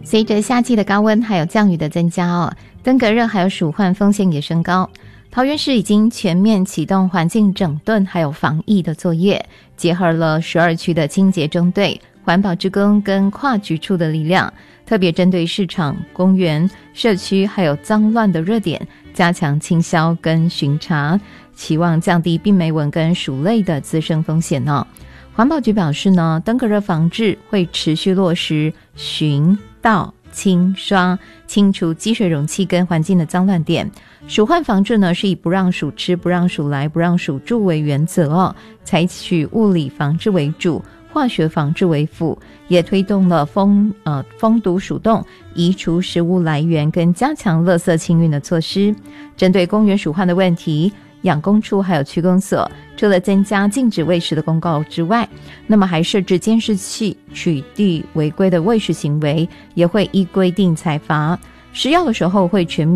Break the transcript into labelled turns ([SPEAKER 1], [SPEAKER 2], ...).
[SPEAKER 1] 随着夏季的高温还有降雨的增加登革热还有鼠患风险也升高。桃园市已经全面启动环境整顿还有防疫的作业，结合了12区的清洁中队、环保志工跟跨局处的力量，特别针对市场、公园、社区还有脏乱的热点，加强清消跟巡查，期望降低病媒蚊跟鼠类的滋生风险环保局表示呢，登革热防治会持续落实巡、倒、清、刷，清除积水容器跟环境的脏乱点。鼠患防治呢，是以不让鼠吃、不让鼠来、不让鼠住为原则采取物理防治为主，化学防治为辅，也推动了封堵鼠洞、移除食物来源跟加强垃圾清运的措施。针对公园鼠患的问题，养工处还有区公所除了增加禁止喂食的公告之外，那么还设置监视器，取缔违规的喂食行为，也会依规定裁罚。食药的时候会全面